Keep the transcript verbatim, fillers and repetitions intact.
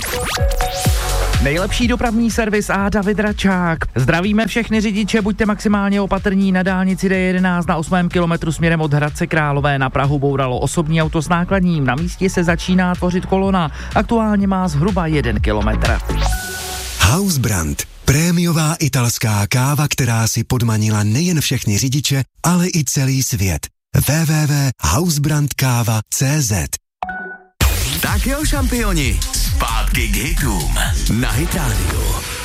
Nejlepší dopravní servis a David Račák. Zdravíme všechny řidiče, buďte maximálně opatrní. Na dálnici D jedenáct na osmém kilometru směrem od Hradce Králové na Prahu bouralo osobní auto s nákladním. Na místě se začíná tvořit kolona. Aktuálně má zhruba jeden kilometr. Hausbrand. Prémiová italská káva, která si podmanila nejen všechny řidiče, ale i celý svět. w w w tečka hausbrandkáva tečka cé zet. Tak jo, šampioni, zpátky k hitům na Hit Radio.